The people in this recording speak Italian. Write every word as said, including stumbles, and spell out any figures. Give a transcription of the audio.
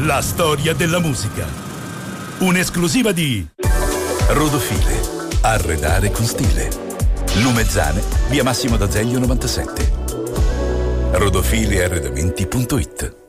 La storia della musica. Un'esclusiva di Rodofile. Arredare con stile. Lumezzane, via Massimo d'Azeglio novantasette. rodofili arredamenti punto it.